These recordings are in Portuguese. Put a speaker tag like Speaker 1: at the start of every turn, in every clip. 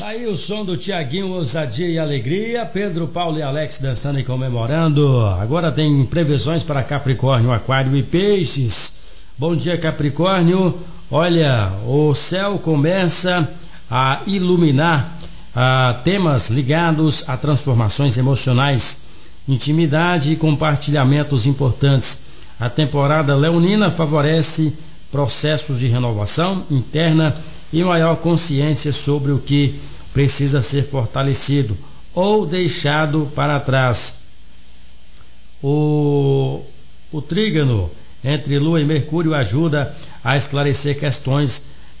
Speaker 1: Aí o som do Tiaguinho, ousadia e alegria, Pedro, Paulo e Alex dançando e comemorando. Agora tem previsões para Capricórnio, Aquário e Peixes. Bom dia, Capricórnio. Olha, o céu começa a iluminar temas ligados a transformações emocionais, intimidade e compartilhamentos importantes. A temporada leonina favorece processos de renovação interna e maior consciência sobre o que precisa ser fortalecido ou deixado para trás. O trígono entre Lua e Mercúrio ajuda a esclarecer questões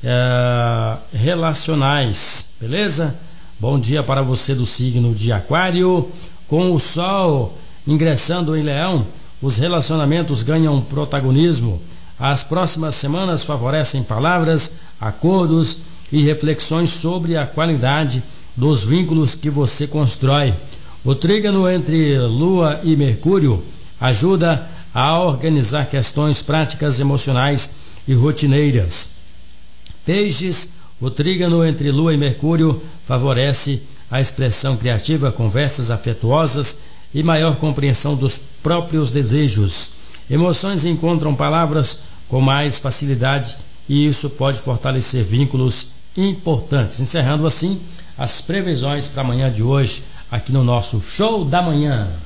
Speaker 1: relacionais, beleza? Bom dia para você do signo de Aquário. Com o Sol ingressando em Leão, os relacionamentos ganham protagonismo. As próximas semanas favorecem palavras, acordos e reflexões sobre a qualidade dos vínculos que você constrói. O trígono entre Lua e Mercúrio ajuda a organizar questões práticas, emocionais e rotineiras. Peixes, o trígono entre Lua e Mercúrio favorece a expressão criativa, conversas afetuosas e maior compreensão dos próprios desejos. Emoções encontram palavras com mais facilidade e isso pode fortalecer vínculos importantes. Encerrando assim as previsões para amanhã de hoje aqui no nosso Show da Manhã.